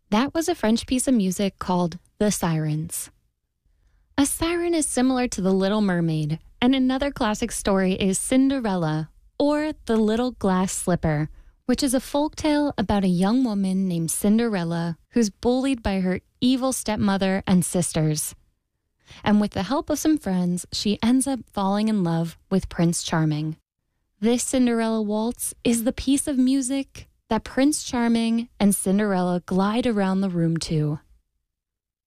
That was a French piece of music called The Sirens. A siren is similar to The Little Mermaid, and another classic story is Cinderella, or The Little Glass Slipper, which is a folktale about a young woman named Cinderella who's bullied by her evil stepmother and sisters. And with the help of some friends, she ends up falling in love with Prince Charming. This Cinderella waltz is the piece of music that Prince Charming and Cinderella glide around the room to.